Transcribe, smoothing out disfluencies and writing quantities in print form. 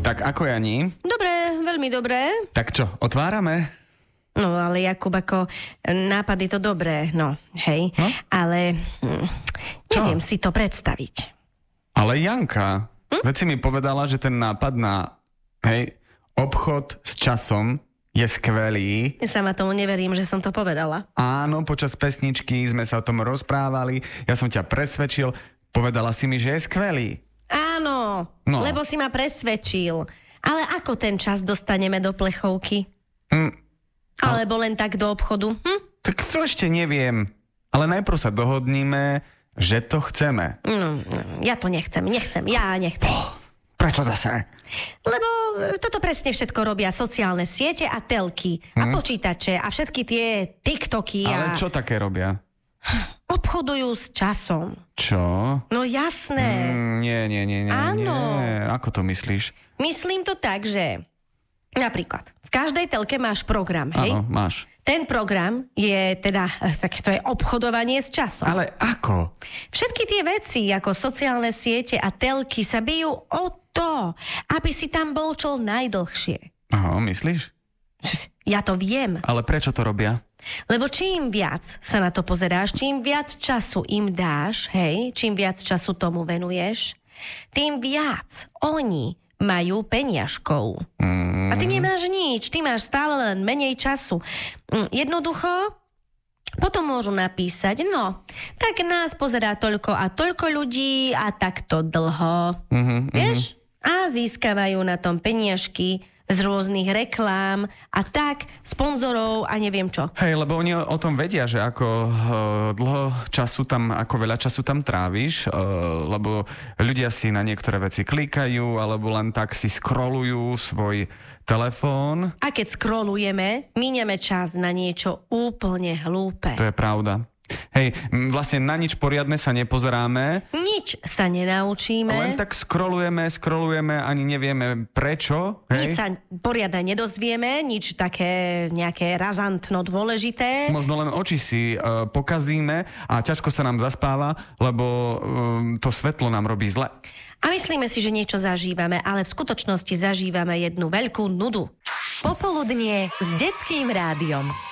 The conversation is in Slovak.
Tak ako Jani? Dobre, veľmi dobre. Tak čo, otvárame? No ale Jakub, ako nápad je to dobré, no, hej. No? Ale neviem si to predstaviť. Ale Janka, veď si mi povedala, že ten nápad na obchod s časom je skvelý. Ja sama tomu neverím, že som to povedala. Áno, počas pesničky sme sa o tom rozprávali, ja som ťa presvedčil, povedala si mi, že je skvelý. Áno, No. lebo si ma presvedčil. Ale ako ten čas dostaneme do plechovky? Alebo len tak do obchodu? Tak to ešte neviem, ale najprv sa dohodníme, že to chceme. No, ja to nechcem. Prečo zase? Lebo toto presne všetko robia sociálne siete a telky a počítače a všetky tie TikToky Ale čo také robia? obchodujú s časom. Čo? No jasné. Nie. Áno. Nie. Ako to myslíš? Myslím to tak, že napríklad v každej telke máš program, hej? Áno, máš. Ten program je teda, to je obchodovanie s časom. Ale ako? Všetky tie veci, ako sociálne siete a telky, sa bijú o to, aby si tam bol čo najdlhšie. Aha, myslíš? Ja to viem. Ale prečo to robia? Lebo čím viac sa na to pozeráš, čím viac času im dáš, hej, čím viac času tomu venuješ, tým viac oni majú peniažkov. A ty nemáš nič, ty máš stále len menej času. Jednoducho, potom môžu napísať, no, tak nás pozerá toľko a toľko ľudí a takto dlho. Vieš? A získavajú na tom peniažky z rôznych reklám a tak, sponzorov a neviem čo. Hej, lebo oni o tom vedia, že ako ako veľa času tam tráviš, lebo ľudia si na niektoré veci klikajú, alebo len tak si scrollujú svoj telefón. A keď scrollujeme, míňame čas na niečo úplne hlúpe. To je pravda. Hej, vlastne na nič poriadne sa nepozeráme. Nič sa nenaučíme. Len tak scrollujeme, ani nevieme prečo. Hej? Nič sa poriadne nedozvieme, nič také nejaké razantno dôležité. Možno len oči si pokazíme a ťažko sa nám zaspáva, lebo to svetlo nám robí zle. A myslíme si, že niečo zažívame, ale v skutočnosti zažívame jednu veľkú nudu. Popoludnie s Detským rádiom.